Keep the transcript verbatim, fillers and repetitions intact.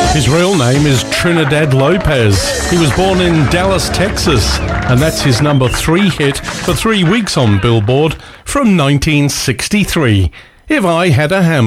His real name is Trinidad Lopez. He was born in Dallas, Texas, and that's his number three hit for three weeks on Billboard from nineteen sixty-three. If I Had a Hammer.